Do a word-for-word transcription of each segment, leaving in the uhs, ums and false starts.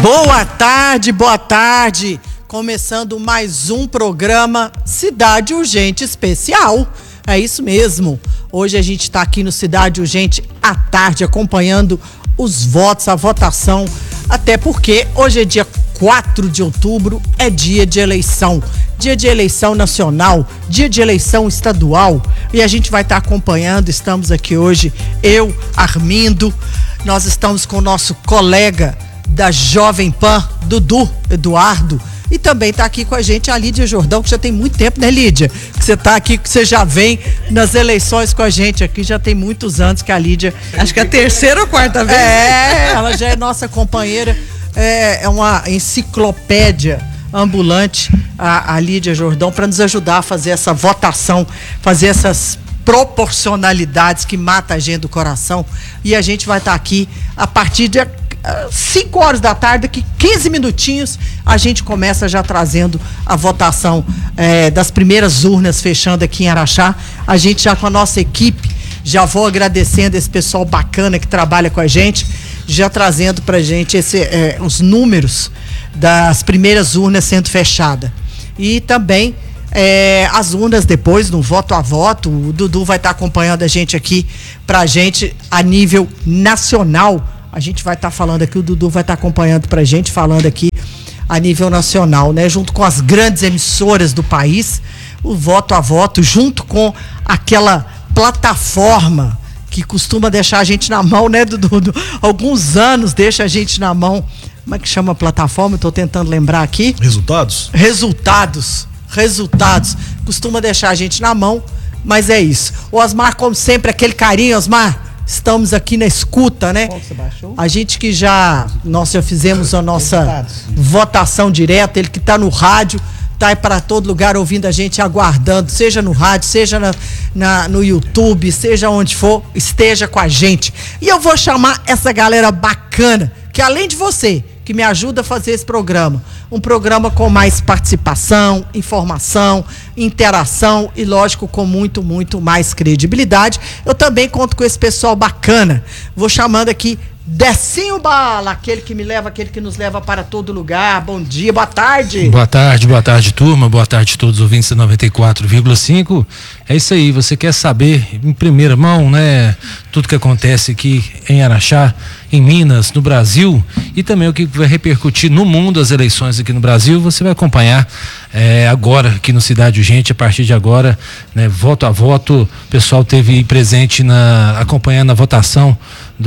Boa tarde, boa tarde. Começando mais um programa Cidade Urgente Especial. É isso mesmo. Hoje a gente está aqui no Cidade Urgente à tarde acompanhando os votos, a votação. Até porque hoje é dia quatro de outubro, é dia de eleição. Dia de eleição nacional, dia de eleição estadual. E a gente vai estar tá acompanhando. Estamos aqui hoje, eu, Armindo. Nós estamos com o nosso colega da Jovem Pan, Dudu, Eduardo, e também está aqui com a gente a Lídia Jordão, que já tem muito tempo, né, Lídia? Que você está aqui, que você já vem nas eleições com a gente aqui, já tem muitos anos que a Lídia... Acho que é a terceira ou quarta vez. É, ela já é nossa companheira, é, é uma enciclopédia ambulante, a, a Lídia Jordão, para nos ajudar a fazer essa votação, fazer essas proporcionalidades que mata a gente do coração. E a gente vai estar tá aqui a partir de cinco horas da tarde, daqui quinze minutinhos, a gente começa já trazendo a votação é, das primeiras urnas, fechando aqui em Araxá. A gente já com a nossa equipe, já vou agradecendo esse pessoal bacana que trabalha com a gente, já trazendo pra gente esse, é, os números das primeiras urnas sendo fechadas. E também é, as urnas depois, no voto a voto, o Dudu vai estar tá acompanhando a gente aqui, pra gente, a nível nacional. A gente vai estar tá falando aqui, o Dudu vai estar tá acompanhando pra gente, falando aqui a nível nacional, né? Junto com as grandes emissoras do país, o voto a voto, junto com aquela plataforma que costuma deixar a gente na mão, né, Dudu? Alguns anos deixa a gente na mão. Como é que chama a plataforma? Eu tô tentando lembrar aqui. Resultados? Resultados. Resultados. Costuma deixar a gente na mão, mas é isso. O Osmar, como sempre, aquele carinho, Osmar. Estamos aqui na escuta, né? Qual que você baixou? A gente que já, nós já fizemos a nossa Resultados. votação direta, ele que está no rádio, está aí para todo lugar ouvindo a gente, aguardando, seja no rádio, seja na, na, no YouTube, seja onde for, esteja com a gente. E eu vou chamar essa galera bacana, que além de você, que me ajuda a fazer esse programa, um programa com mais participação, informação, interação e, lógico, com muito, muito mais credibilidade. Eu também conto com esse pessoal bacana. Vou chamando aqui Decinho Bala, aquele que me leva, aquele que nos leva para todo lugar. Bom dia, boa tarde. Boa tarde, boa tarde, turma. Boa tarde a todos os ouvintes da noventa e quatro vírgula cinco. É isso aí, você quer saber em primeira mão, né, tudo que acontece aqui em Araxá, em Minas, no Brasil, e também o que vai repercutir no mundo as eleições aqui no Brasil, você vai acompanhar é, agora aqui no Cidade Urgente, a partir de agora, né, voto a voto. O pessoal teve presente na, acompanhando a votação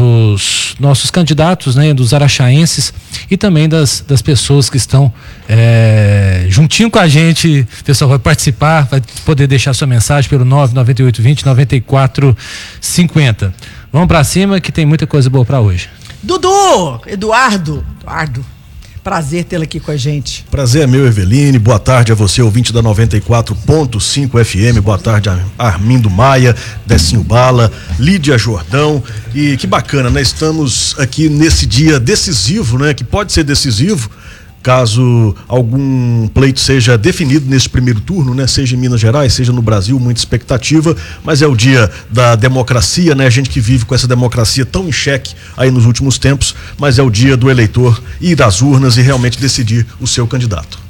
dos nossos candidatos, né, dos araxaenses e também das, das pessoas que estão é, juntinho com a gente. O pessoal vai participar, vai poder deixar sua mensagem pelo nove nove oito dois zero nove quatro cinco zero. Vamos pra cima que tem muita coisa boa pra hoje. Dudu, Eduardo, Eduardo, prazer tê-lo aqui com a gente. Prazer é meu, Eveline. Boa tarde a você, ouvinte da noventa e quatro ponto cinco F M. Boa tarde a Armindo Maia, Decinho Bala, Lídia Jordão. E que bacana, né? Estamos aqui nesse dia decisivo, né? Que pode ser decisivo caso algum pleito seja definido nesse primeiro turno, né? Seja em Minas Gerais, seja no Brasil, muita expectativa, mas é o dia da democracia, né? A gente que vive com essa democracia tão em xeque aí nos últimos tempos, mas é o dia do eleitor ir às urnas e realmente decidir o seu candidato.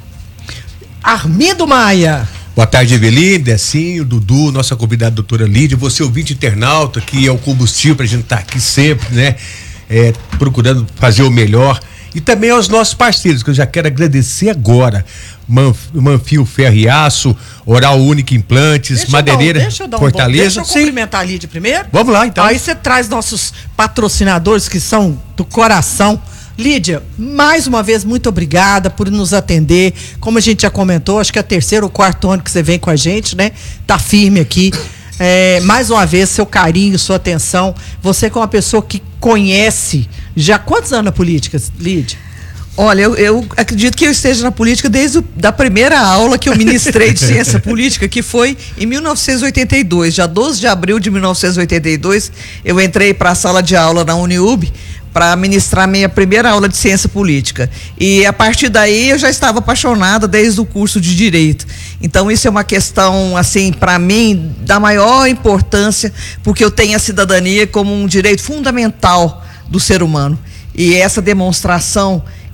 Armindo Maia. Boa tarde, Eveline, Decinho, Dudu, nossa convidada doutora Lídia, você ouvinte internauta, que é o combustível pra gente estar tá aqui sempre, né? É, procurando fazer o melhor. E também aos nossos parceiros, que eu já quero agradecer agora. Manf, Manfio Ferro e Aço, Oral Única Implantes, deixa Madeireira, eu dar, deixa eu dar um Fortaleza. Bom, deixa eu cumprimentar a Lídia primeiro. Vamos lá, então. Aí você traz nossos patrocinadores que são do coração. Lídia, mais uma vez, muito obrigada por nos atender. Como a gente já comentou, acho que é o terceiro ou quarto ano que você vem com a gente, né? Tá firme aqui. É, mais uma vez, seu carinho, sua atenção. Você que é uma pessoa que conhece já quantos anos na política, Lídia? Olha, eu, eu acredito que eu esteja na política desde a da primeira aula que eu ministrei de ciência política, que foi em mil novecentos e oitenta e dois. Já doze de abril de mil novecentos e oitenta e dois, eu entrei para a sala de aula na Uniub para ministrar minha primeira aula de ciência política. E a partir daí eu já estava apaixonada desde o curso de Direito. Então isso é uma questão, assim, para mim, da maior importância, porque eu tenho a cidadania como um direito fundamental do ser humano. E essa demonstração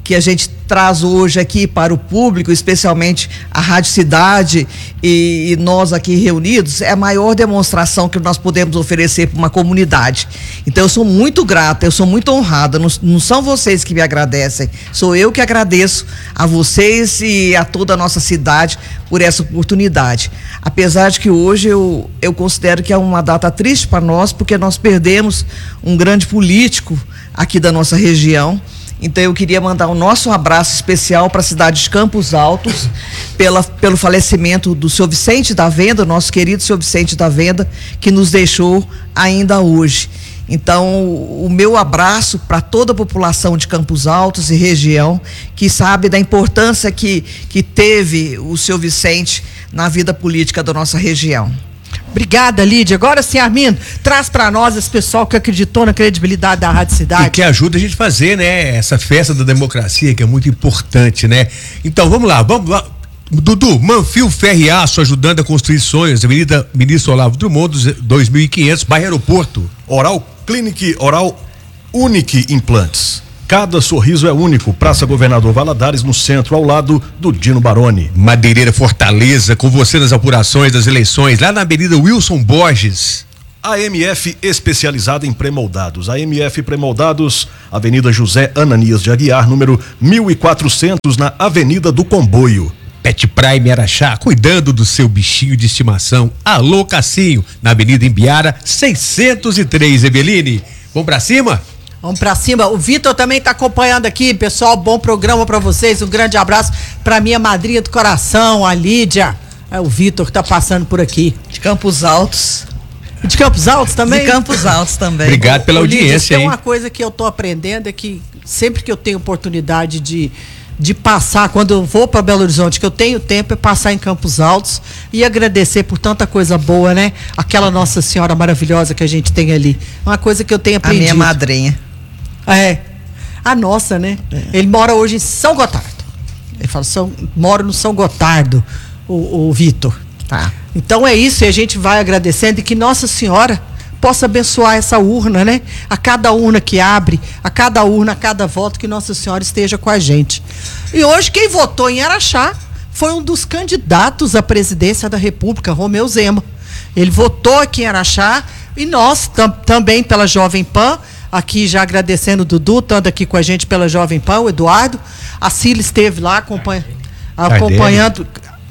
que a gente traz hoje aqui para o público, especialmente a Rádio Cidade e, e nós aqui reunidos, é a maior demonstração que nós podemos oferecer para uma comunidade. Então eu sou muito grata, eu sou muito honrada, não, não são vocês que me agradecem, sou eu que agradeço a vocês e a toda a nossa cidade por essa oportunidade. Apesar de que hoje eu, eu considero que é uma data triste para nós, porque nós perdemos um grande político aqui da nossa região. Então eu queria mandar o nosso abraço especial para a cidade de Campos Altos, pela, pelo falecimento do senhor Vicente da Venda, nosso querido senhor Vicente da Venda, que nos deixou ainda hoje. Então o meu abraço para toda a população de Campos Altos e região, que sabe da importância que, que teve o senhor Vicente na vida política da nossa região. Obrigada, Lídia. Agora sim, Armindo, traz para nós esse pessoal que acreditou na credibilidade da Rádio Cidade. E que ajuda a gente a fazer, né, essa festa da democracia, que é muito importante, né? Então, vamos lá, vamos lá. Dudu, Manfio Ferro e Aço ajudando a construir sonhos, Avenida Ministro Olavo Drummond, dois mil e quinhentos, bairro Aeroporto. Oral Clinic, Oral Unique Implantes. Cada sorriso é único. Praça Governador Valadares, no centro, ao lado do Dino Baroni. Madeireira Fortaleza, com você nas apurações das eleições, lá na Avenida Wilson Borges. A M F especializada em pré-moldados. A M F Pré-moldados, Avenida José Ananias de Aguiar, número mil e quatrocentos, na Avenida do Comboio. Pet Prime Araxá, cuidando do seu bichinho de estimação. Alô Cassinho, na Avenida Imbiara, seiscentos e três, Eveline. Vamos pra cima? Vamos pra cima. O Vitor também tá acompanhando aqui, pessoal. Bom programa pra vocês. Um grande abraço pra minha madrinha do coração, a Lídia. É o Vitor que tá passando por aqui. De Campos Altos. De Campos Altos também? De Campos Altos também. Obrigado pela Ô, Lídia, audiência, tem hein? uma coisa que eu tô aprendendo é que sempre que eu tenho oportunidade de, de passar, quando eu vou para Belo Horizonte, que eu tenho tempo, é passar em Campos Altos e agradecer por tanta coisa boa, né? Aquela Nossa Senhora maravilhosa que a gente tem ali. Uma coisa que eu tenho aprendido. A minha madrinha. É, a nossa, né? É. Ele mora hoje em São Gotardo. Ele fala, São, mora no São Gotardo, o, o Vitor. Tá. Então é isso, e a gente vai agradecendo e que Nossa Senhora possa abençoar essa urna, né? A cada urna que abre, a cada urna, a cada voto, que Nossa Senhora esteja com a gente. E hoje quem votou em Araxá foi um dos candidatos à presidência da República, Romeu Zema. Ele votou aqui em Araxá e nós tam, também pela Jovem Pan. Aqui já agradecendo o Dudu, estando aqui com a gente pela Jovem Pan, o Eduardo. A Cília esteve lá acompanha, acompanhando.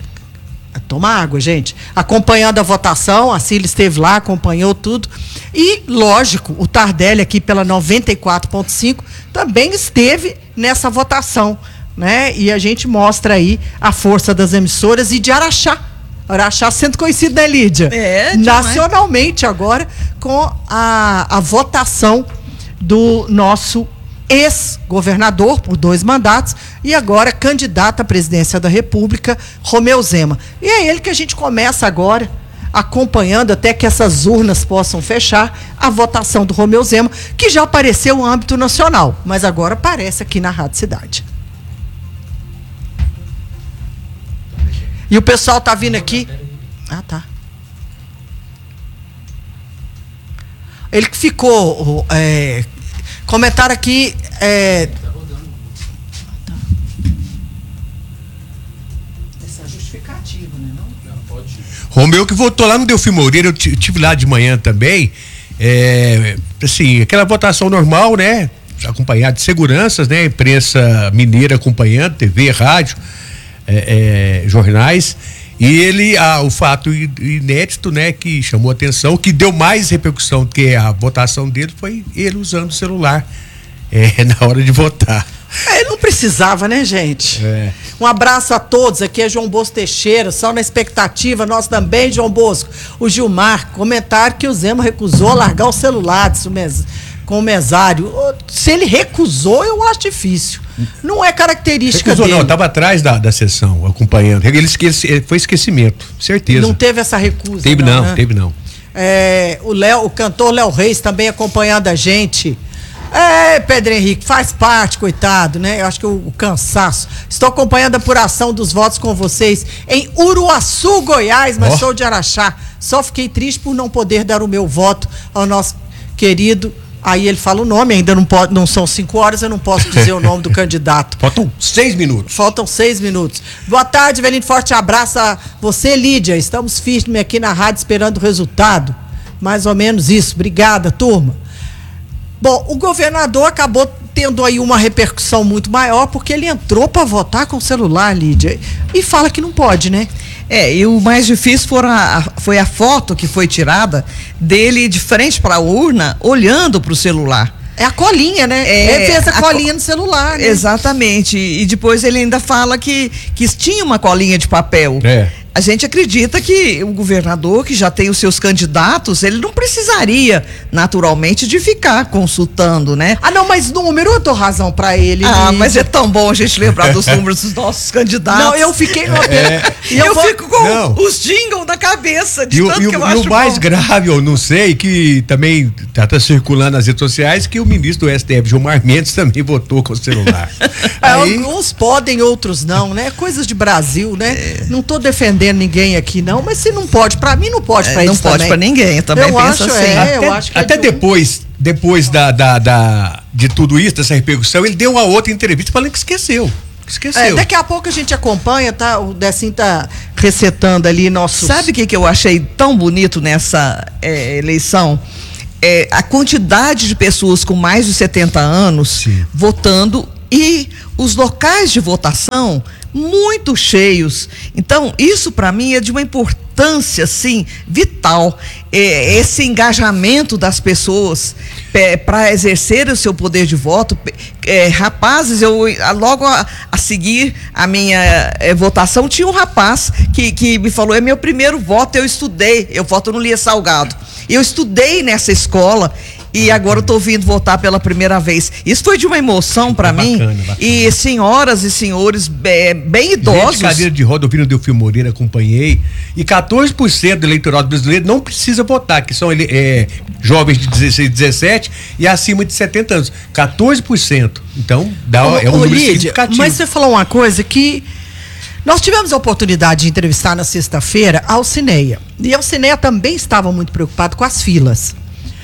Toma água, gente. Acompanhando a votação, a Cília esteve lá, acompanhou tudo. E, lógico, o Tardelli aqui pela noventa e quatro ponto cinco também esteve nessa votação, né? E a gente mostra aí a força das emissoras e de Araxá. Araxá sendo conhecido, né, Lídia? É, nacionalmente agora, com a, a votação do nosso ex-governador por dois mandatos e agora candidato à presidência da República, Romeu Zema. E é ele que a gente começa agora acompanhando até que essas urnas possam fechar a votação do Romeu Zema, que já apareceu no âmbito nacional, mas agora aparece aqui na Rádio Cidade. E o pessoal tá vindo aqui. Ah, tá. Ele que ficou. É, comentaram aqui. É, essa justificativa, né? Não? Pode. Romeu que votou lá no Delfim Moreira, eu tive lá de manhã também. É, assim, aquela votação normal, né? Acompanhado de seguranças, né? Imprensa mineira acompanhando, T V, rádio. É, é, jornais, e ele, ah, o fato inédito, né, que chamou atenção, que deu mais repercussão do que a votação dele, foi ele usando o celular é, na hora de votar. É, ele não precisava, né, gente? É. Um abraço a todos, aqui é João Bosco Teixeira, só na expectativa, nós também, João Bosco. O Gilmar, comentário que o Zema recusou largar o celular com o mesário. Se ele recusou, eu acho difícil. Não é característica recusou, dele. não, estava atrás da, da sessão, acompanhando. Ele esquece, foi esquecimento, certeza. Não teve essa recusa. Teve não, não né? teve não. É, o, Léo, o cantor Léo Reis também acompanhando a gente. É, Pedro Henrique, faz parte, coitado, né? Eu acho que o, o cansaço. Estou acompanhando a apuração dos votos com vocês em Uruaçu, Goiás, mas oh. sou de Araxá. Só fiquei triste por não poder dar o meu voto ao nosso querido Aí ele fala o nome, ainda não, pode, não são cinco horas, eu não posso dizer o nome do candidato. Faltam seis minutos. Faltam seis minutos. Boa tarde, Velhinho, forte abraço a você, Lídia. Estamos firmes aqui na rádio esperando o resultado. Mais ou menos isso. Obrigada, turma. Bom, o governador acabou tendo aí uma repercussão muito maior porque ele entrou para votar com o celular, Lídia, e fala que não pode, né? É, e o mais difícil foi a, foi a foto que foi tirada dele de frente para a urna, olhando para o celular. É a colinha, né? É, ele fez a, a colinha co... no celular, né? Exatamente. E depois ele ainda fala que, que tinha uma colinha de papel. É. A gente acredita que o governador, que já tem os seus candidatos, ele não precisaria, naturalmente, de ficar consultando, né? Ah, não, mas número eu dou razão pra ele. Ah, Lídia. mas é tão bom a gente lembrar dos números dos nossos candidatos. Não, eu fiquei no É. E eu, eu vou... fico com Não. os jingles na cabeça, de E o, tanto e o- que eu e acho o mais bom. grave, eu não sei, que também tá, tá circulando nas redes sociais, que o ministro do S T F, Gilmar Mendes, também votou com o celular. Aí, Alguns podem, outros não, né? Coisas de Brasil, né? É. Não tô defendendo ninguém aqui, não, mas se não pode, pra mim não pode, pra É, não eles pode também. pra ninguém, eu também Eu penso acho, assim. é, até eu acho que é até de um- depois, depois da, da, da- de tudo isso, dessa repercussão, ele deu uma outra entrevista falando que esqueceu. Que esqueceu. É, daqui a pouco a gente acompanha, tá? O Decim tá recetando ali nossos... Sabe o que, que eu achei tão bonito nessa é, eleição? É, a quantidade de pessoas com mais de setenta anos Sim. votando e os locais de votação muito cheios. Então, isso para mim é de uma importância, assim, vital. É, esse engajamento das pessoas para exercer o seu poder de voto. É, rapazes, eu logo a, a seguir a minha é, votação, tinha um rapaz que, que me falou, é meu primeiro voto, eu estudei, eu voto no Lia Salgado. Eu estudei nessa escola e agora eu estou vindo votar pela primeira vez. Isso foi de uma emoção para mim. Bacana, bacana. E senhoras e senhores bem, bem Gente, idosos. cadeira de roda, ouvindo o Delfim Moreira, acompanhei, e quatorze por cento do eleitorado brasileiro não precisa votar, que são ele- é, jovens de dezesseis, dezessete e acima de setenta anos. quatorze por cento. Então, dá, Ô, é um ô, número Lídia, significativo. mas você falou uma coisa que nós tivemos a oportunidade de entrevistar na sexta-feira a Alcineia. E a Alcineia também estava muito preocupada com as filas.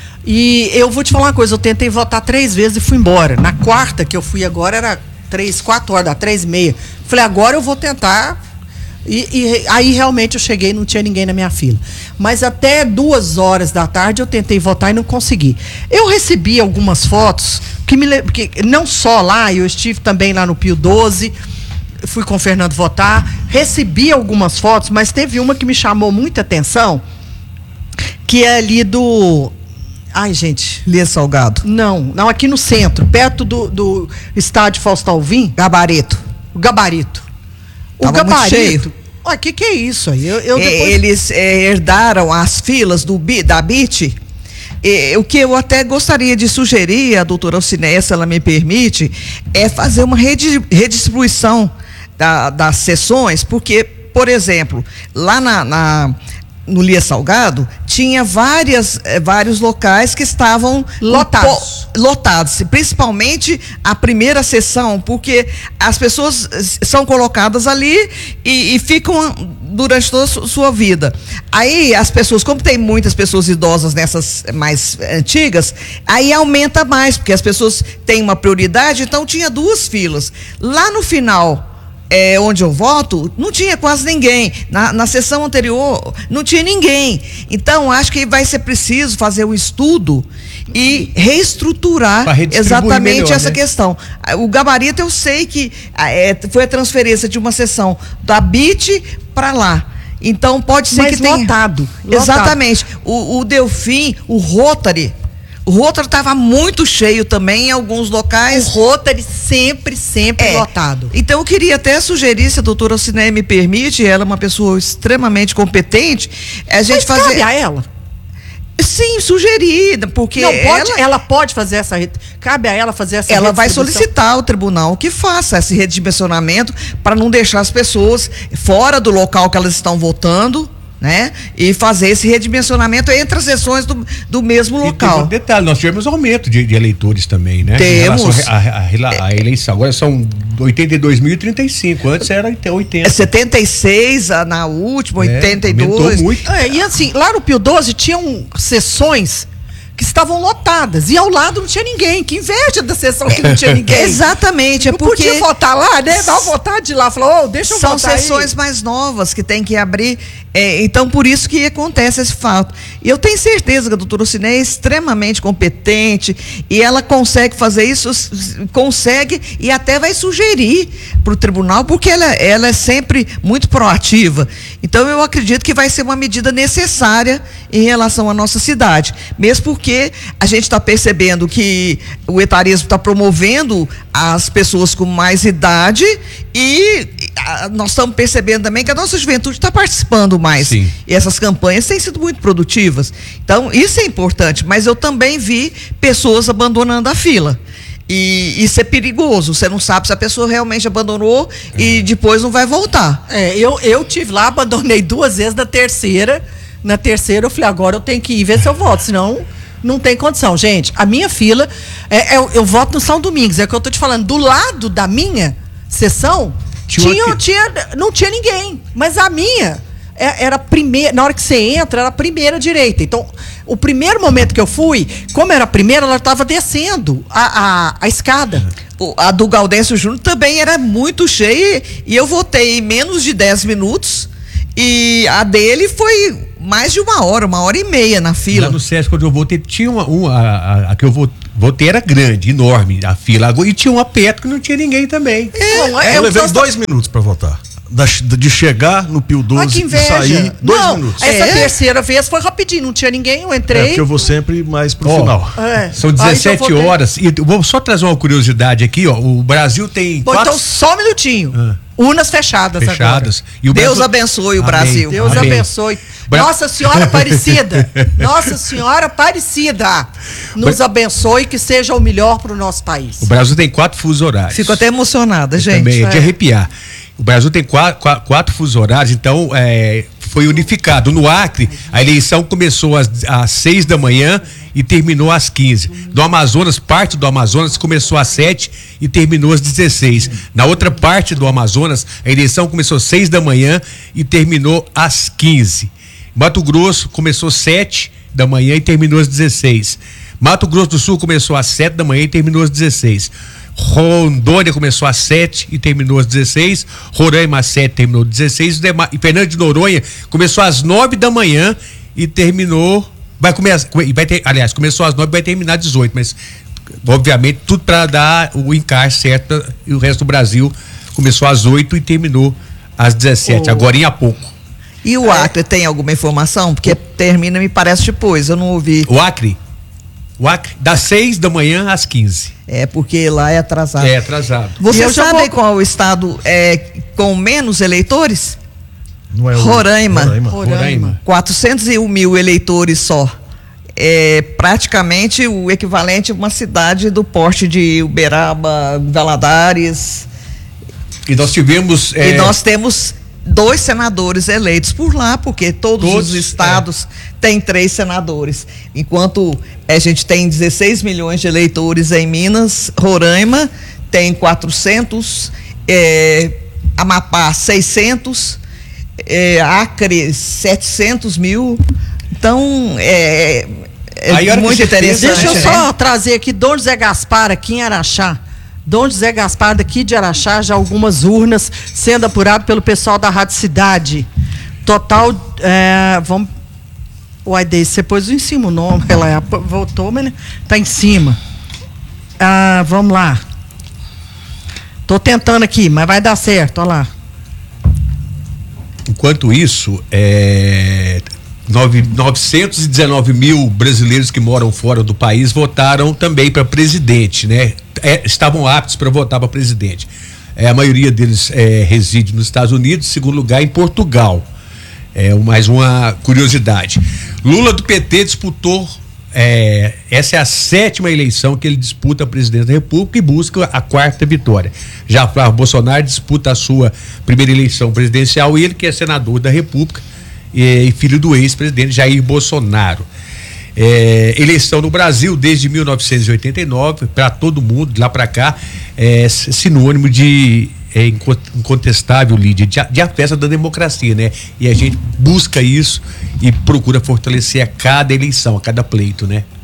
E eu vou te falar uma coisa, eu tentei votar três vezes e fui embora. Na quarta que eu fui agora era três, quatro horas, da três e meia. Falei, agora eu vou tentar. E, e aí realmente eu cheguei e não tinha ninguém na minha fila. Mas até duas horas da tarde eu tentei votar e não consegui. Eu recebi algumas fotos que me le- que não só lá, eu estive também lá no Pio doze, fui com o Fernando votar, recebi algumas fotos, mas teve uma que me chamou muita atenção, que é ali do... Ai, gente, Lia Salgado. não, não, aqui no centro, perto do, do estádio Fausto Alvim, Gabarito. o gabarito. O Tava muito gabarito. cheio. Olha, o que, que é isso aí? Eu, eu É, depois... eles é, herdaram as filas do, Bi- da B I T. É, o que eu até gostaria de sugerir, a doutora Alcineia, se ela me permite, é fazer uma redi- redistribuição da- das sessões, porque, por exemplo, lá na, na- no Lia Salgado, tinha várias, eh, vários locais que estavam Lotados. um po- lotados, principalmente a primeira sessão, porque as pessoas eh, são colocadas ali e, e ficam durante toda a su- sua vida. Aí as pessoas, como tem muitas pessoas idosas nessas mais antigas, aí aumenta mais, porque as pessoas têm uma prioridade, então tinha duas filas. Lá no final, é, onde eu voto, não tinha quase ninguém. Na, na sessão anterior, não tinha ninguém. Então, acho que vai ser preciso fazer um estudo e reestruturar Pra redistribuir exatamente melhor, essa né? questão. O gabarito, eu sei que ah, é, foi a transferência de uma sessão da B I T para lá. Então, pode ser Mas que tenha... lotado, lotado. Exatamente. O, o Delfim, o Rotary... O Rotary estava muito cheio também em alguns O locais. Rotary sempre, sempre É. lotado. Então eu queria até sugerir, se a doutora Alcineia me permite, ela é uma pessoa extremamente competente, a gente Mas fazer. cabe a ela. Sim, sugerir, porque Não, pode, ela, ela pode fazer essa... re- Cabe a ela fazer essa ela vai redistribuição. solicitar ao tribunal que faça esse redimensionamento para não deixar as pessoas fora do local que elas estão votando, né? E fazer esse redimensionamento entre as sessões do, do mesmo E tem local. um detalhe, nós tivemos aumento de, de eleitores também, né? Temos. Em relação à a, a, a eleição. Agora são oitenta e dois mil e trinta e cinco. Antes era até oitenta. É setenta e seis a- na última, É, oitenta e dois. aumentou muito. É, e assim, lá no Pio doze tinham sessões que estavam lotadas. E ao lado não tinha ninguém. Que inveja da sessão que não tinha ninguém. Exatamente, é não porque... podia votar lá, né? Dá uma vontade de lá. Falou, oh, deixa eu São votar sessões aí. mais novas que tem que abrir. É, então, por isso que acontece esse fato. E eu tenho certeza que a doutora Ciné é extremamente competente e ela consegue fazer isso, consegue e até vai sugerir para o tribunal, porque ela, ela é sempre muito proativa. Então, eu acredito que vai ser uma medida necessária em relação à nossa cidade. Mesmo porque a gente está percebendo que o etarismo está promovendo as pessoas com mais idade e a, nós estamos percebendo também que a nossa juventude está participando mais. Sim. E essas campanhas têm sido muito produtivas. Então, isso é importante, mas eu também vi pessoas abandonando a fila. E isso é perigoso. Você não sabe se a pessoa realmente abandonou é. e depois não vai voltar. É, eu, eu tive lá, abandonei duas vezes na terceira. Na terceira eu falei, agora eu tenho que ir ver se eu volto, senão não tem condição. Gente, a minha fila, é, é, eu, eu voto no São Domingos, é o que eu tô te falando. Do lado da minha sessão, tinha, tinha, tinha, não tinha ninguém. Mas a minha era a primeira, na hora que você entra, era a primeira direita. Então, o primeiro momento que eu fui, como era a primeira, ela estava descendo a, a, a escada. A do Gaudêncio Júnior também era muito cheia e eu votei em menos de dez minutos e a dele foi mais de uma hora, uma hora e meia na fila. Lá no Sesc, quando eu votei, tinha uma, uma a, a, a que eu votei era grande, enorme, a fila, e tinha uma perto que não tinha ninguém também. É, Bom, eu, eu levei dois minutos para votar. Da, de chegar no Pio doze e sair dois não, minutos. Essa é. terceira vez foi rapidinho, não tinha ninguém, eu entrei. É porque eu vou sempre mais pro oh, final. É. São dezessete horas. E vou só trazer uma curiosidade aqui, ó. O Brasil tem. Bom, quatro... Então, só um minutinho. Ah. Urnas fechadas, fechadas. agora. E o Deus Brasil... abençoe o Amém. Brasil. Deus Amém. abençoe. Bra... Nossa Senhora Aparecida. Nossa Senhora Aparecida. Nos Bra... abençoe, que seja o melhor para o nosso país. O Brasil tem quatro fusos horários. Fico até emocionada, eu gente. Também, é de é. arrepiar. O Brasil tem quatro, quatro, quatro fusos horários, então é, foi unificado. No Acre, a eleição começou às, às seis da manhã e terminou às quinze. No Amazonas, parte do Amazonas começou às sete e terminou às dezesseis. Na outra parte do Amazonas, a eleição começou às seis da manhã e terminou às quinze. Mato Grosso começou às sete da manhã e terminou às dezesseis. Mato Grosso do Sul começou às sete da manhã e terminou às dezesseis. Rondônia começou às sete e terminou às dezesseis. Roraima às sete terminou às dezesseis. E Fernando de Noronha começou às nove da manhã e terminou. Vai começar. Vai ter, aliás, começou às nove e vai terminar às dezoito. Mas, obviamente, tudo para dar o encaixe certo. E o resto do Brasil começou às oito e terminou às dezessete. Oh. Agora em há pouco. E o Acre é. tem alguma informação? Porque termina, me parece, depois. Eu não ouvi. O Acre? O Acre, das seis da manhã às quinze. É, porque lá é atrasado. É atrasado. Você sabe vou... qual o estado é com menos eleitores? Não é o... Roraima. Roraima. Roraima. quatrocentos e um mil eleitores só. É praticamente o equivalente a uma cidade do porte de Uberaba, Valadares. E nós tivemos... É... E nós temos dois senadores eleitos por lá, porque todos, todos os estados é. têm três senadores. Enquanto a gente tem dezesseis milhões de eleitores em Minas, Roraima tem quatrocentos, é, Amapá seiscentos, é, Acre setecentos mil. Então, é, é Aí, muito interessante. Deixa eu né? só trazer aqui Dom José Gaspar, aqui em Araxá. Dom José Gaspar, daqui de Araxá, já algumas urnas sendo apurado pelo pessoal da Rádio Cidade. Total, é, vamos... Uai, Deise, você pôs em cima o nome, ela voltou, mas tá em cima. Ah, vamos lá. Tô tentando aqui, mas vai dar certo, olha lá. Enquanto isso, é... novecentos e dezenove mil brasileiros que moram fora do país votaram também para presidente, né? É, estavam aptos para votar para presidente. É, a maioria deles é, reside nos Estados Unidos, em segundo lugar em Portugal. É mais uma curiosidade. Lula do P T disputou, é, essa é a sétima eleição que ele disputa a presidência da República e busca a quarta vitória. Já Flávio Bolsonaro disputa a sua primeira eleição presidencial e ele que é senador da República e filho do ex-presidente Jair Bolsonaro. É, eleição no Brasil desde mil novecentos e oitenta e nove, para todo mundo, de lá para cá, é sinônimo de é, incontestável, Lídia, de, de a festa da democracia, né? E a gente busca isso e procura fortalecer a cada eleição, a cada pleito, né?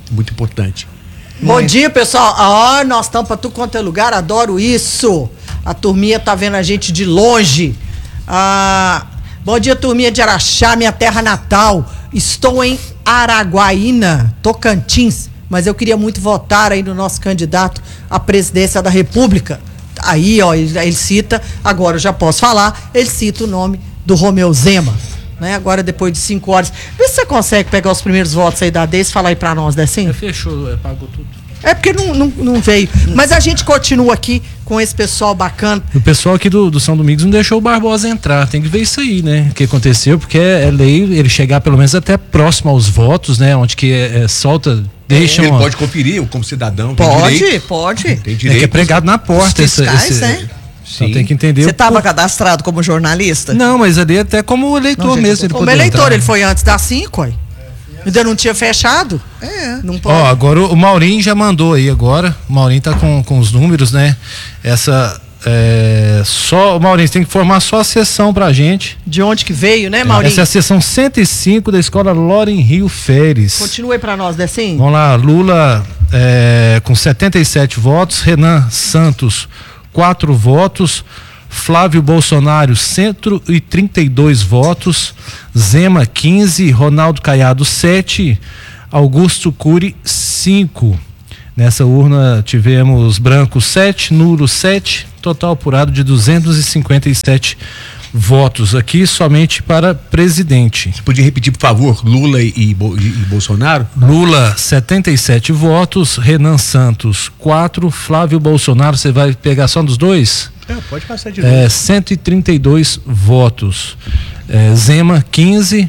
muito importante. Bom dia, pessoal. Ah, nós estamos para tudo quanto é lugar, adoro isso. A turminha tá vendo a gente de longe. Ah, bom dia, turminha de Araxá, minha terra natal. Estou em Araguaína, Tocantins, mas eu queria muito votar aí no nosso candidato à presidência da República. Aí, ó, ele, ele cita, agora eu já posso falar, ele cita o nome do Romeu Zema, né? Agora, depois de cinco horas. Vê se você consegue pegar os primeiros votos aí da Deise e falar aí pra nós, Decinho. É, fechou, é, pagou tudo. É porque não, não, não veio. Mas a gente continua aqui com esse pessoal bacana. O pessoal aqui do, do São Domingos não deixou o Barbosa entrar. Tem que ver isso aí, né? O que aconteceu, porque é, é lei ele chegar pelo menos até próximo aos votos, né? Onde que é, é, solta, deixa. Ele uma... pode conferir como cidadão. Tem Pode, direito, pode. Tem É direito. que é pregado na porta. Os fiscais, esse, né? Então tem que entender. Você o estava por- cadastrado como jornalista? Não, mas ali até como eleitor Não, gente, mesmo. eu Ele Como poderia eleitor, entrar. ele foi antes das cinco, aí. Ainda não tinha fechado. É. Não pode. Ó, agora o Maurinho já mandou aí agora. O Maurinho tá com, com os números, né? Essa. É, só, Maurinho, você tem que formar só a sessão pra gente. De onde que veio, né, Maurinho? Essa é a sessão cento e cinco da escola Loren Rio Feres. Continue aí pra nós, Decinho. Vamos lá, Lula é, com setenta e sete votos, Renan Santos, quatro votos, Flávio Bolsonaro, cento e trinta e dois votos, Zema, quinze, Ronaldo Caiado, sete, Augusto Cury, cinco. Nessa urna tivemos branco sete, nulo sete, total apurado de duzentos e cinquenta e sete votos. Aqui somente para presidente. Você podia repetir, por favor, Lula e, e, Bo- e Bolsonaro? Lula, setenta e sete votos, Renan Santos, quatro, Flávio Bolsonaro, você vai pegar só dos dois? É, pode passar de novo. É, cento e trinta e dois votos. É, Zema, quinze,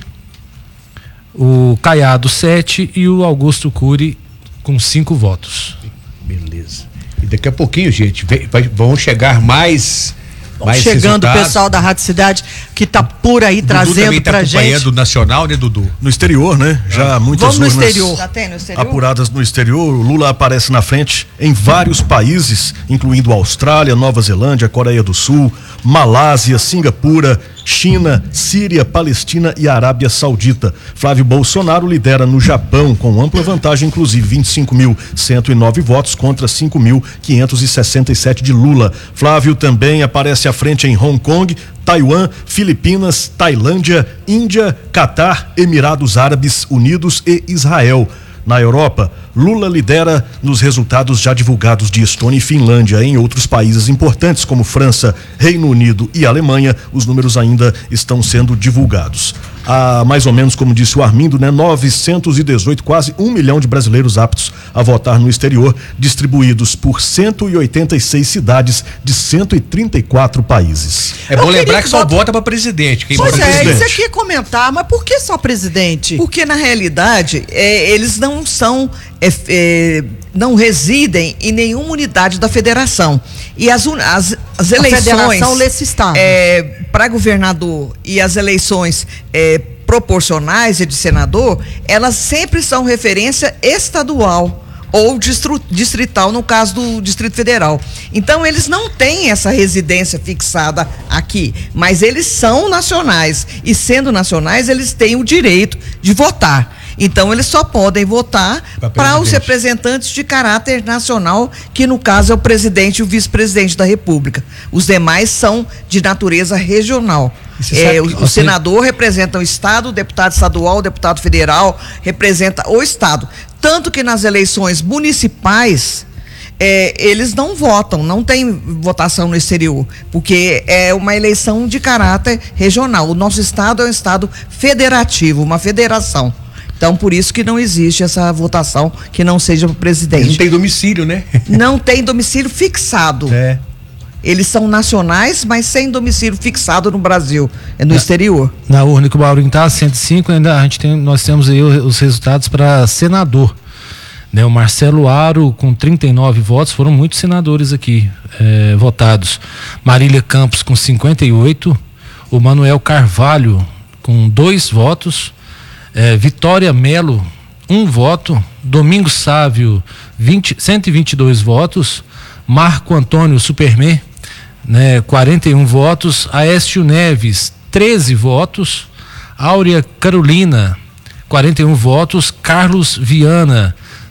o Caiado, sete e o Augusto Cury com cinco votos. Beleza. E daqui a pouquinho, gente, vem- vai- vão chegar mais. mais Chegando o resultados. pessoal da Rádio Cidade que tá por aí Dudu trazendo também tá pra acompanhando gente. o Nacional, né, Dudu? No exterior, né? Já muitas Vamos no urnas exterior. Já tem no exterior? apuradas no exterior. O Lula aparece na frente em vários países, incluindo Austrália, Nova Zelândia, Coreia do Sul, Malásia, Singapura, China, Síria, Palestina e Arábia Saudita. Flávio Bolsonaro lidera no Japão com ampla vantagem, inclusive vinte e cinco mil cento e nove votos contra cinco mil quinhentos e sessenta e sete de Lula. Flávio também aparece à frente em Hong Kong, Taiwan, Filipinas, Tailândia, Índia, Catar, Emirados Árabes Unidos e Israel. Na Europa, Lula lidera nos resultados já divulgados de Estônia e Finlândia. Em outros países importantes como França, Reino Unido e Alemanha, os números ainda estão sendo divulgados. Há mais ou menos, como disse o Armindo, né, novecentos e dezoito, quase um milhão de brasileiros aptos a votar no exterior, distribuídos por cento e oitenta e seis cidades de cento e trinta e quatro países. É Eu bom queria lembrar que que só vota- vota pra presidente. Quem Pois vota é, presidente. isso aqui é comentar, mas por que só presidente? Porque na realidade é, eles não são, é, é, não residem em nenhuma unidade da federação. E as, un- as, as eleições federação lê esse estado. é, para governador e as eleições é, proporcionais e de senador, elas sempre são referência estadual ou distru- distrital, no caso do Distrito Federal. Então eles não têm essa residência fixada aqui, mas eles são nacionais e, sendo nacionais, eles têm o direito de votar. Então eles só podem votar Pra para os presidente. representantes de caráter nacional, que no caso é o presidente e o vice-presidente da República. Os demais são de natureza regional. E você É, sabe o, que- o senador representa o Estado, o deputado estadual, o deputado federal representa o Estado. Tanto que nas eleições municipais, é, eles não votam, não tem votação no exterior, porque é uma eleição de caráter regional. O nosso Estado é um Estado federativo, uma federação. Então, por isso que não existe essa votação que não seja para o Eles não presidente. tem domicílio, né? Não tem domicílio fixado. É. Eles são nacionais, mas sem domicílio fixado no Brasil, é no exterior. Na urna que o Maurinho tá, cento e cinco, ainda a gente tem, nós temos aí o- os resultados para senador. Né, o Marcelo Aro com trinta e nove votos, foram muitos senadores aqui eh, votados. Marília Campos com cinquenta e oito, o Manuel Carvalho com dois votos, eh, Vitória Melo, um voto, Domingos Sávio, vinte, cento e vinte e dois votos, Marco Antônio Superman, né, quarenta e um votos, Aécio Neves, treze votos, Áurea Carolina, quarenta e um votos, Carlos Viana,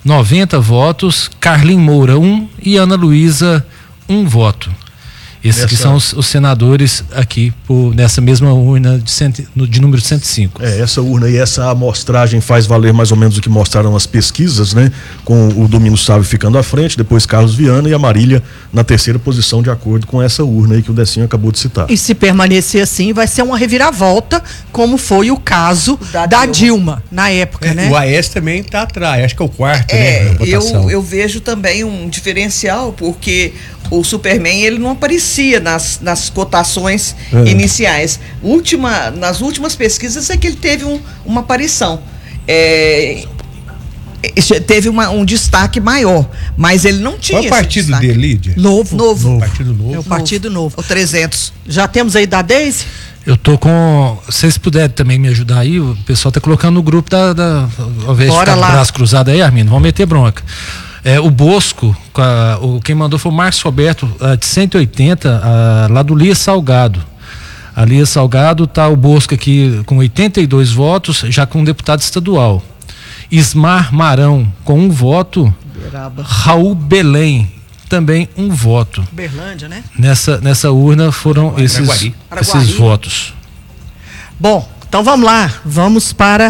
noventa votos, Carlin Moura um e Ana Luísa um voto. Esses Nessa... que são os, os senadores aqui por, nessa mesma urna de, cento, de número cento e cinco. É, essa urna e essa amostragem faz valer mais ou menos o que mostraram as pesquisas, né? Com o Domingos Sávio ficando à frente, depois Carlos Viana e a Marília na terceira posição, de acordo com essa urna aí que o Decinho acabou de citar. E se permanecer assim, vai ser uma reviravolta, como foi o caso da, da Dilma. Dilma, na época, é, né? O Aécio também está atrás, acho que é o quarto, é, né? Eu, eu vejo também um diferencial, porque o Superman, ele não aparecia nas, nas cotações é. iniciais. Última, nas últimas pesquisas é que ele teve um, uma aparição. É, teve uma, um destaque maior, mas ele não tinha. Qual é o partido destaque. dele, Lídia? Novo. Novo. Novo. Partido Novo. É o Partido Novo. O trezentos. Já temos aí da Deise? Eu tô com. Se vocês puderem também me ajudar aí, o pessoal tá colocando no grupo da. da ao invés de ficar com o braço cruzado aí, Armindo, vamos meter bronca. É, o Bosco, a, o, quem mandou foi o Marcos Roberto, a, de cento e oitenta, a, lá do Lia Salgado. A Lia Salgado tá o Bosco aqui com oitenta e dois votos, já com um deputado estadual. Ismar Marão com um voto. Beraba. Raul Belém também um voto. Berlândia, né? Nessa, nessa urna foram Araguari. esses, Araguari. esses votos. Bom, então vamos lá, vamos para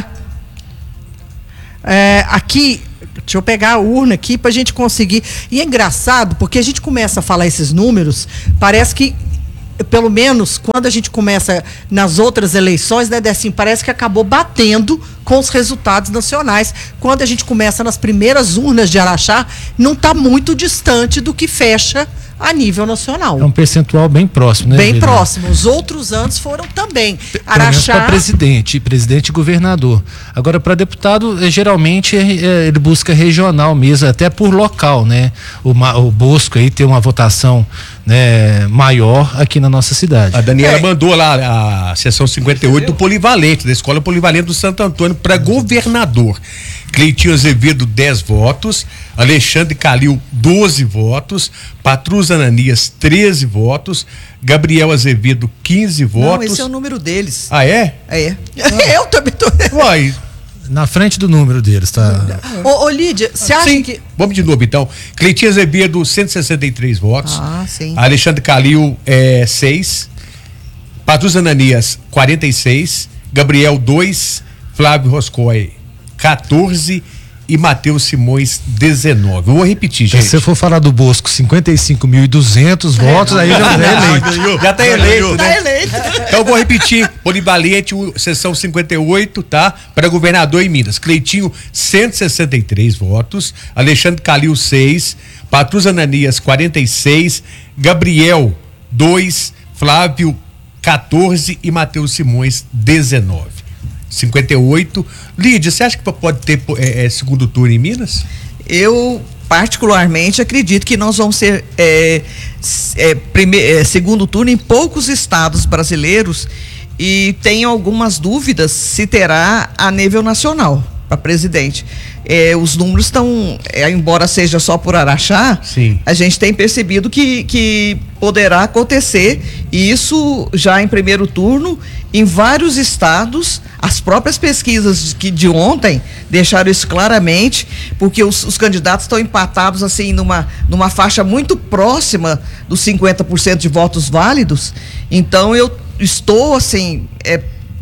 é, aqui. Deixa eu pegar a urna aqui para a gente conseguir. E é engraçado, porque a gente começa a falar esses números, parece que, pelo menos, quando a gente começa nas outras eleições, né, assim, parece que acabou batendo com os resultados nacionais. Quando a gente começa nas primeiras urnas de Araxá, não está muito distante do que fecha a nível nacional. É um percentual bem próximo, né? Bem Guilherme? próximo. Os outros anos foram também. Araxá para Araxá. presidente, presidente e governador. Agora, para deputado, é, geralmente é, é, ele busca regional mesmo, até por local, né? O, o Bosco aí tem uma votação, né, maior aqui na nossa cidade. A Daniela É. mandou lá a sessão cinquenta e oito do Polivalente, da Escola Polivalente do Santo Antônio, para governador. Cleitinho Azevedo, dez votos. Alexandre Calil, doze votos. Patrus Ananias, treze votos. Gabriel Azevedo, quinze votos. Não, esse é o número deles. Ah, é? É. Eu também tô. Uai. Na frente do número deles, tá? Ô, ô Lídia, você acha Sim. que. Vamos de novo, então. Cleitinho Azevedo, cento e sessenta e três votos. Ah, sim. Alexandre Calil, é, seis. Patrus Ananias, quarenta e seis. Gabriel, dois. Flávio Roscoe, quatorze. E Matheus Simões, dezenove. Eu vou repetir, gente. Se você for falar do Bosco, cinquenta e cinco mil e duzentos votos, aí já é eleito. Já tá eleito, né? Tá eleito. Então eu vou repetir. Polivalente, o- sessão cinquenta e oito, tá? Para governador em Minas. Cleitinho, cento e sessenta e três votos. Alexandre Calil, seis. Patrus Ananias, quarenta e seis. Gabriel, dois. Flávio, quatorze. E Matheus Simões, dezenove. cinquenta e oito. Lídia, você acha que pode ter é, é, segundo turno em Minas? Eu, particularmente, acredito que nós vamos ser é, é, prime- é, segundo turno em poucos estados brasileiros e tenho algumas dúvidas se terá a nível nacional para presidente. É, os números estão, é, embora seja só por Araxá, Sim. a gente tem percebido que, que poderá acontecer, e isso já em primeiro turno, em vários estados. As próprias pesquisas que de ontem deixaram isso claramente, porque os, os candidatos estão empatados assim numa, numa faixa muito próxima dos cinquenta por cento de votos válidos. Então eu estou assim é,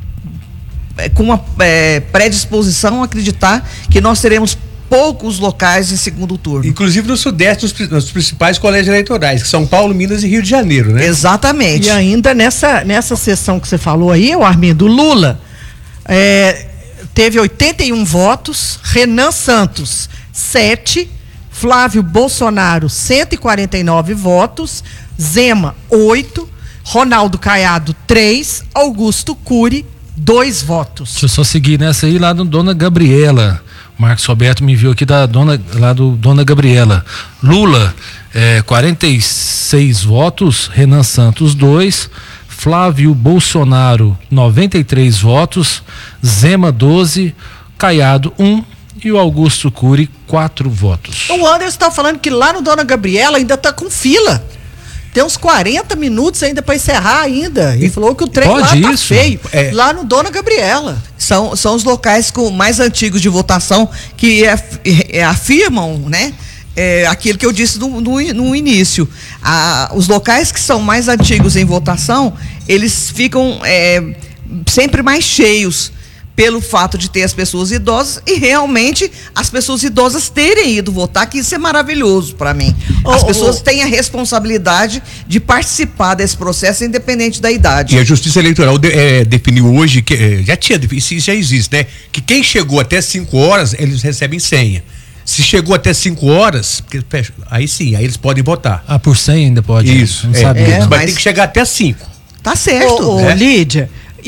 é, com uma é, predisposição a acreditar que nós teremos poucos locais em segundo turno. Inclusive no Sudeste, nos, pri- nos principais colégios eleitorais, que São Paulo, Minas e Rio de Janeiro, né? Exatamente. E ainda nessa, nessa sessão que você falou aí, o Armindo, Lula é, teve oitenta e um votos, Renan Santos, sete, Flávio Bolsonaro, cento e quarenta e nove votos, Zema, oito, Ronaldo Caiado, três, Augusto Cury, dois votos. Deixa eu só seguir nessa aí lá do Dona Gabriela. O Marcos Roberto me enviou aqui da dona, lá do Dona Gabriela. Lula, é, quarenta e seis votos, Renan Santos, dois, Flávio Bolsonaro, noventa e três votos, Zema, doze, Caiado, um e o Augusto Cury, quatro votos. O Anderson está falando que lá no Dona Gabriela ainda está com fila. Tem uns quarenta minutos ainda para encerrar ainda. Ele falou que o trem Pode lá tá isso? feio. É. Lá no Dona Gabriela. são, são os locais com mais antigos de votação que é, é, afirmam, né? É, aquilo que eu disse no, no, no início. A, os locais que são mais antigos em votação, eles ficam é, sempre mais cheios, pelo fato de ter as pessoas idosas e realmente as pessoas idosas terem ido votar, que isso é maravilhoso para mim. As oh, pessoas oh. têm a responsabilidade de participar desse processo, independente da idade. E a Justiça Eleitoral de, é, definiu hoje, que é, já tinha, isso já existe, né? Que quem chegou até cinco horas, eles recebem senha. Se chegou até cinco horas, aí sim, aí eles podem votar. Ah, por cem ainda pode? Isso, não é, sabia. é, mas, mas tem que chegar até cinco. Tá certo. Ô, ô, é. Lídia,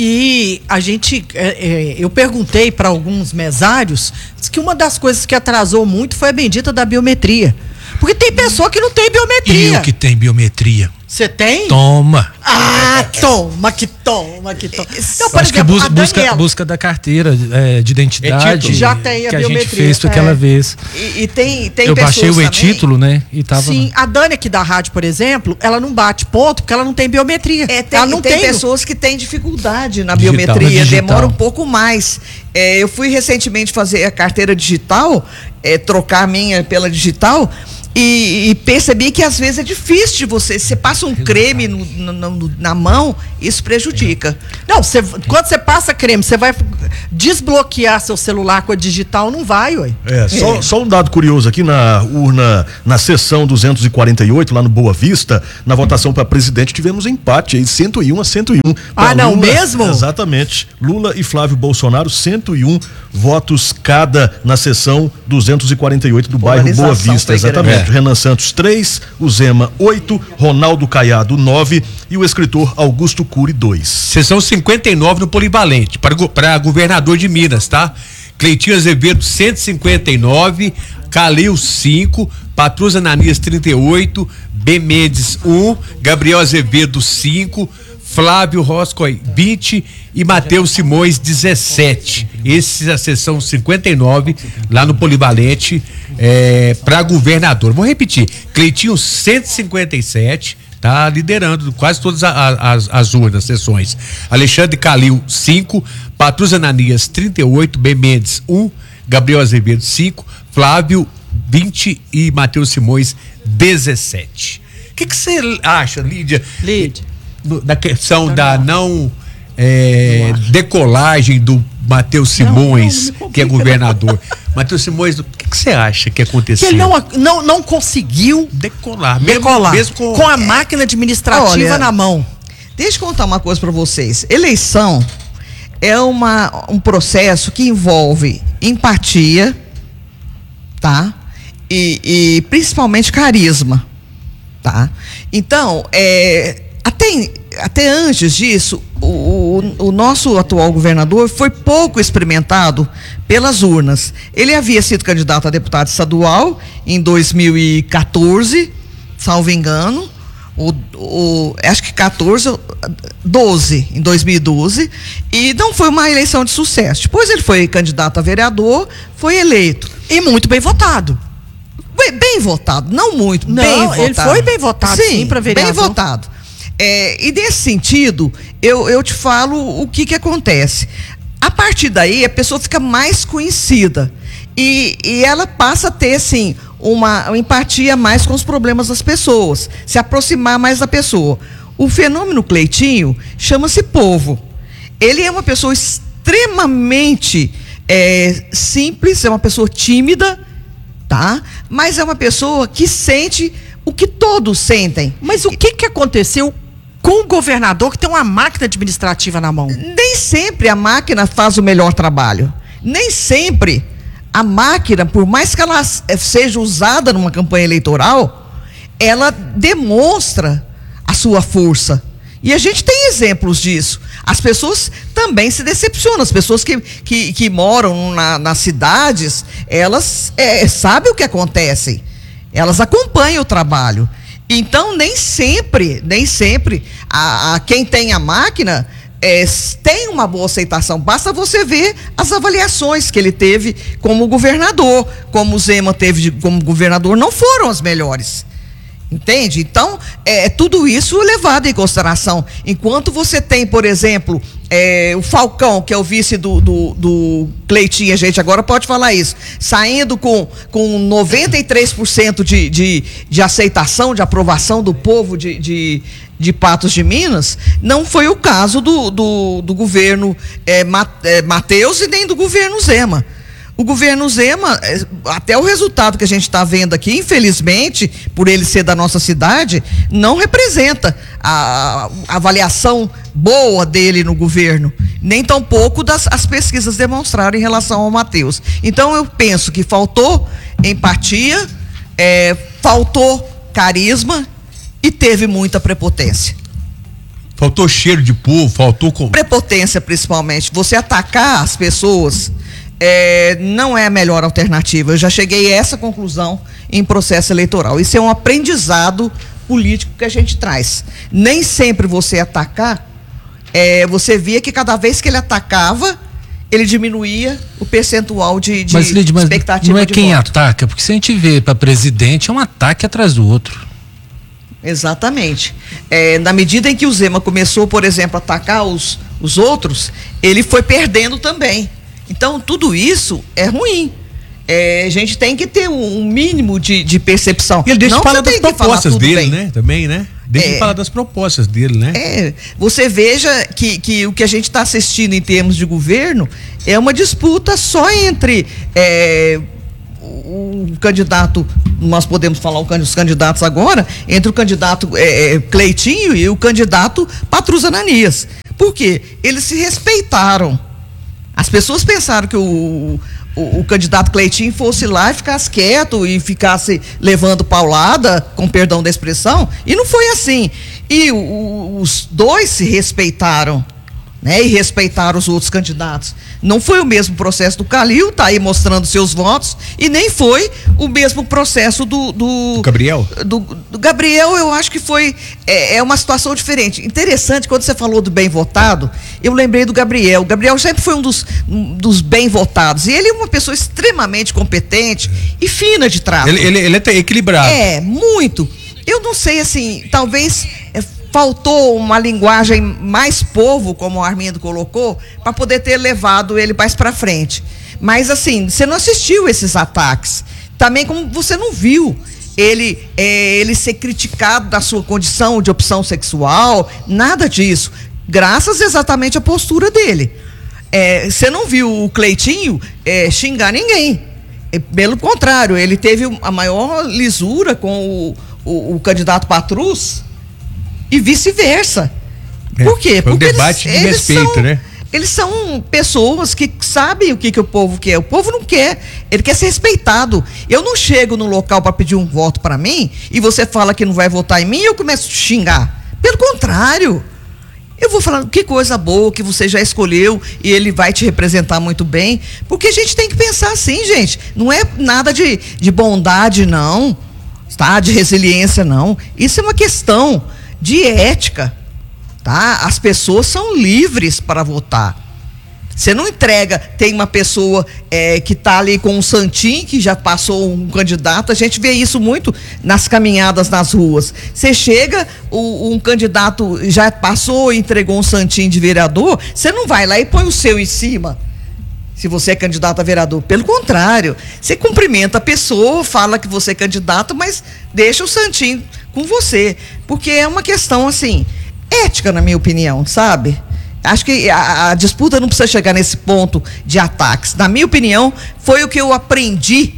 e a gente, é, é, eu perguntei para alguns mesários, diz que uma das coisas que atrasou muito foi a bendita da biometria. Porque tem pessoa que não tem biometria. E eu que tem biometria. Você tem? Toma. Ah, toma que toma que toma. Então, por Acho que exemplo, busca, a busca, Daniela, busca da carteira é, de identidade. É já tem a que a biometria. gente fez É. aquela vez. E, e tem, tem eu pessoas baixei o também, e-título, né? E tava. Sim, a Dani aqui da rádio, por exemplo, ela não bate ponto porque ela não tem biometria. É, tem, ela não tem, tem pessoas que têm dificuldade na Digital, biometria, na digital. demora um pouco mais. É, eu fui recentemente fazer a carteira digital, é, trocar a minha pela digital, e, e percebi que às vezes é difícil de você. Você passa um creme no, no, no, na mão, isso prejudica. Não, você, quando você passa creme, você vai desbloquear seu celular com a digital, não vai, ué. É, só, só um dado curioso aqui na urna, na sessão duzentos e quarenta e oito, lá no Boa Vista, na votação para presidente, tivemos empate aí, cento e um a cento e um. Ah, não, Lula, mesmo? Exatamente. Lula e Flávio Bolsonaro, cento e um votos cada na sessão duzentos e quarenta e oito do bairro Boa Vista, exatamente. É. Renan Santos, três, o Zema, oito, Ronaldo Caiado, nove e o escritor Augusto Cury, dois. Sessão cinquenta e nove no Polivalente, para governador de Minas, tá? Cleitinho Azevedo, cento e cinquenta e nove, Calil, cinco, Patrus Ananias, trinta e oito, B. Mendes, um, Gabriel Azevedo, cinco, Flávio Roscoe, vinte e Matheus Simões, dezessete. Essa é a sessão cinquenta e nove lá no Polivalente é, para governador. Vou repetir: Cleitinho, cento e cinquenta e sete, tá liderando quase todas as, as, as urnas, sessões. Alexandre Calil, cinco, Patrus Ananias, trinta e oito, B. Mendes, um, Gabriel Azevedo, cinco, Flávio, vinte e Matheus Simões, dezessete. O que você acha, Lídia? Lídia. Da questão da não é, decolagem do Matheus Simões, não, não que é governador. Matheus Simões, o que você acha que aconteceu? Que ele não, não, não conseguiu decolar, decolar mesmo, mesmo com... com a máquina administrativa Olha, na mão. Deixa eu contar uma coisa para vocês. Eleição é uma, um processo que envolve empatia, tá? E, e principalmente carisma, tá? Então, é... Até, até antes disso, o, o, o nosso atual governador foi pouco experimentado pelas urnas. Ele havia sido candidato a deputado estadual em dois mil e quatorze, salvo engano, o, o, acho que quatorze, doze, em dois mil e doze, e não foi uma eleição de sucesso. Depois ele foi candidato a vereador, foi eleito. E muito bem votado. Bem, bem votado, não muito, não, bem votado. Ele foi bem votado, sim, sim para vereador. Bem votado. É, e nesse sentido, eu, eu te falo o que que acontece. A partir daí, a pessoa fica mais conhecida e, e ela passa a ter, assim, uma, uma empatia mais com os problemas das pessoas, se aproximar mais da pessoa. O fenômeno Cleitinho chama-se povo. Ele é uma pessoa extremamente é, simples, é uma pessoa tímida, tá? Mas é uma pessoa que sente o que todos sentem. Mas o que que aconteceu com o governador que tem uma máquina administrativa na mão? Nem sempre a máquina faz o melhor trabalho. Nem sempre a máquina, por mais que ela seja usada numa campanha eleitoral, ela demonstra a sua força. E a gente tem exemplos disso. As pessoas também se decepcionam. As pessoas que, que, que moram na, nas cidades, elas é, sabem o que acontece. Elas acompanham o trabalho. Então, nem sempre, nem sempre, a, a quem tem a máquina é, tem uma boa aceitação. Basta você ver as avaliações que ele teve como governador, como o Zema teve de, como governador, não foram as melhores. Entende? Então, é tudo isso levado em consideração. Enquanto você tem, por exemplo, É, o Falcão, que é o vice do, do, do Cleitinho, a gente agora pode falar isso, saindo com, com noventa e três por cento de, de, de aceitação, de aprovação do povo de, de, de Patos de Minas, não foi o caso do, do, do governo é, Matheus e nem do governo Zema. O governo Zema, até o resultado que a gente está vendo aqui, infelizmente, por ele ser da nossa cidade, não representa a, a avaliação boa dele no governo, nem tampouco das as pesquisas demonstraram em relação ao Matheus. Então eu penso que faltou empatia, é, faltou carisma e teve muita prepotência. Faltou cheiro de povo, faltou... Com... Prepotência, principalmente. Você atacar as pessoas... É, não é a melhor alternativa. Eu já cheguei a essa conclusão em processo eleitoral. Isso é um aprendizado político que a gente traz. Nem sempre você atacar, é, você via que cada vez que ele atacava, ele diminuía o percentual de, de mas, Lídia, mas expectativa não é de quem voto. ataca, porque se a gente vê para presidente, é um ataque atrás do outro. Exatamente. É, na medida em que o Zema começou, por exemplo, a atacar os, os outros, ele foi perdendo também. Então, tudo isso é ruim. É, a gente tem que ter um, um mínimo de, de percepção. E ele deixa Não de falar das propostas dele, bem. né? Também, né? Deixa É. de falar das propostas dele, né? É, você veja que, que o que a gente está assistindo em termos de governo é uma disputa só entre é, o, o candidato, nós podemos falar os candidatos agora, entre o candidato é, Cleitinho e o candidato Patrus Ananias. Por quê? Eles se respeitaram. As pessoas pensaram que o, o, o candidato Cleitinho fosse lá e ficasse quieto e ficasse levando paulada, com perdão da expressão, e não foi assim. E o, os dois se respeitaram, né, e respeitaram os outros candidatos. Não foi o mesmo processo do Calil, tá aí mostrando seus votos, e nem foi o mesmo processo do... Do, do Gabriel? Do, do Gabriel, eu acho que foi... É, é uma situação diferente. Interessante, quando você falou do bem votado, eu lembrei do Gabriel. O Gabriel sempre foi um dos, um dos bem votados, e ele é uma pessoa extremamente competente e fina de trato. Ele, ele, ele é equilibrado. É, muito. Eu não sei, assim, talvez... É, faltou uma linguagem mais povo, como o Armindo colocou, para poder ter levado ele mais para frente. Mas assim, você não assistiu esses ataques. Também como você não viu ele, é, ele ser criticado da sua condição de opção sexual, nada disso. Graças exatamente à postura dele. É, você não viu o Cleitinho é, xingar ninguém. É, pelo contrário, ele teve a maior lisura com o, o, o candidato Patrus, e vice-versa. É, Por quê? foi um Porque debate eles, de eles respeito, são, né? Eles são pessoas que sabem o que, que o povo quer. O povo não quer, ele quer ser respeitado. Eu não chego no local para pedir um voto para mim e você fala que não vai votar em mim e eu começo a te xingar. Pelo contrário, eu vou falar que coisa boa que você já escolheu e ele vai te representar muito bem, porque a gente tem que pensar assim, gente. Não é nada de, de bondade, não, tá? De resiliência, não. Isso é uma questão de ética, tá? As pessoas são livres para votar. Você não entrega, tem uma pessoa é, que está ali com um santinho, que já passou um candidato, a gente vê isso muito nas caminhadas nas ruas. Você chega, o, um candidato já passou e entregou um santinho de vereador, você não vai lá e põe o seu em cima, se você é candidato a vereador. Pelo contrário, você cumprimenta a pessoa, fala que você é candidato, mas deixa o santinho com você, porque é uma questão, assim, ética, na minha opinião, sabe? Acho que a, a disputa não precisa chegar nesse ponto de ataques. Na minha opinião, foi o que eu aprendi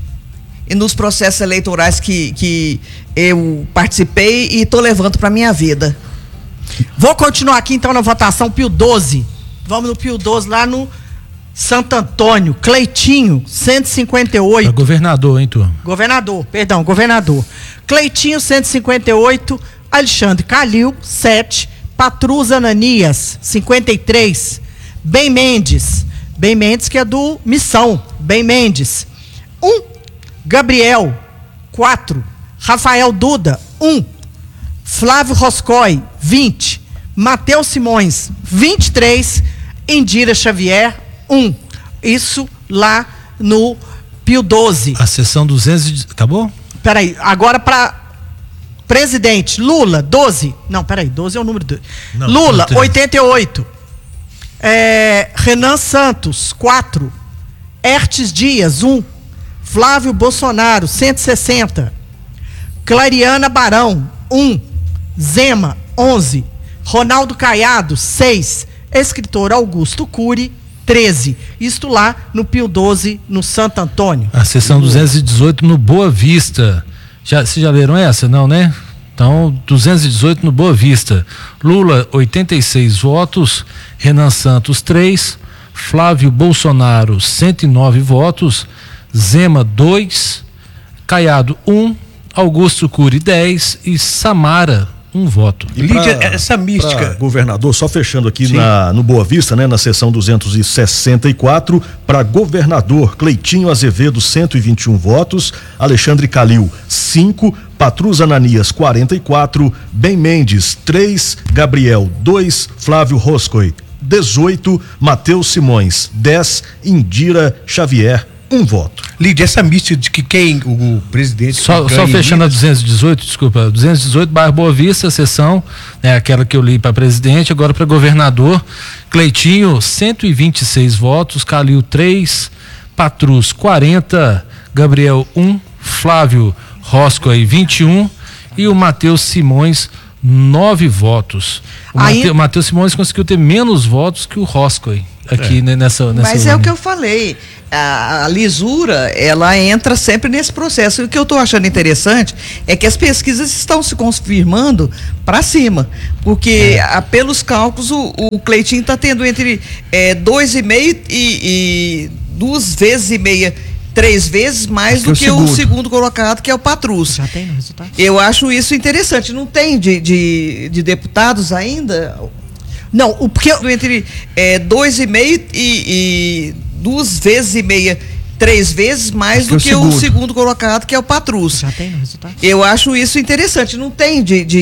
nos processos eleitorais que, que eu participei e estou levando para minha vida. Vou continuar aqui, então, na votação Pio doze. Vamos no Pio doze, lá no Santo Antônio. Cleitinho, cento e cinquenta e oito. Pra governador, hein, turma? Governador, perdão, governador. Cleitinho, cento e cinquenta e oito. Alexandre Calil, sete. Patrus Ananias, cinquenta e três. Bem Mendes. Bem Mendes, que é do Missão. Bem Mendes, um. Gabriel, quatro. Rafael Duda, um. Flávio Roscoe, vinte. Matheus Simões, vinte e três. Indira Xavier, um. Isso lá no Pio doze. A sessão duzentos. Acabou? Peraí, agora para presidente. Lula, doze. Não, peraí, doze é o número dois. Lula, não tem. oitenta e oito. É, Renan Santos, quatro. Hertes Dias, um. Flávio Bolsonaro, cento e sessenta. Clariana Barão, um. Zema, onze. Ronaldo Caiado, seis. Escritor Augusto Cury, treze. Isto lá no Pio doze, no Santo Antônio. A sessão duzentos e dezoito no Boa Vista. Já, vocês já leram essa? Não, né? Então, duzentos e dezoito no Boa Vista. Lula, oitenta e seis votos. Renan Santos, três. Flávio Bolsonaro, cento e nove votos. Zema, dois. Caiado, um. Augusto Cury, dez. E Samara, um voto. E Lídia, pra, essa mística. Governador, só fechando aqui na, no Boa Vista, né, na sessão duzentos e sessenta e quatro, para governador, Cleitinho Azevedo, cento e vinte e um votos, Alexandre Calil, cinco, Patrus Ananias, quarenta e quatro, Ben Mendes, três, Gabriel, dois, Flávio Roscoe, dezoito, Matheus Simões, dez, Indira Xavier, um voto. Lídia, essa mística de que quem o presidente. Só, só fechando a duzentos e dezoito, desculpa, duzentos e dezoito, bairro Boa Vista, a sessão, né, aquela que eu li para presidente, agora para governador. Cleitinho, cento e vinte e seis votos, Calil, três, Patrus, quarenta, Gabriel, um, Flávio Roscoe, vinte e um e o Matheus Simões, nove votos. O Aí... Mate, Matheus Simões conseguiu ter menos votos que o Roscoe aqui, é. né, nessa, nessa. Mas é o que eu falei. A, a lisura, ela entra sempre nesse processo. E o que eu estou achando interessante é que as pesquisas estão se confirmando para cima. Porque, é. a, pelos cálculos, o, o Cleitinho está tendo entre é, dois e meio e, e duas vezes e meia. Três vezes mais do que, que o, o segundo colocado, que é o Patrus. Já tem no resultado. Eu acho isso interessante. Não tem de, de, de deputados ainda? Não, o porque entre é, dois e meio e, e duas vezes e meia, três vezes mais do que o segundo colocado, que é o Patrus. Já tem no resultado. Eu acho isso interessante. Não tem de, de